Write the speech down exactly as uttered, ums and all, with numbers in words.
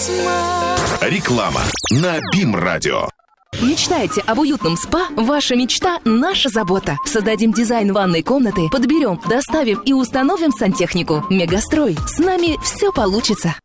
Реклама на БИМ-радио. Мечтаете об уютном спа? Ваша мечта – наша забота. Создадим дизайн ванной комнаты, подберем, доставим и установим сантехнику. Мегастрой. С нами все получится.